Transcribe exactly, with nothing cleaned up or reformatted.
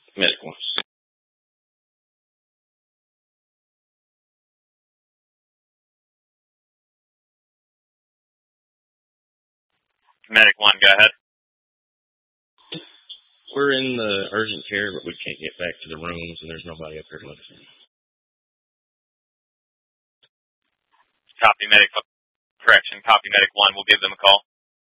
Medic one. Medic one, go ahead. We're in the urgent care, but we can't get back to the rooms, and there's nobody up here to let us in. Copy, Medic. Correction, copy, Medic one. We'll give them a call.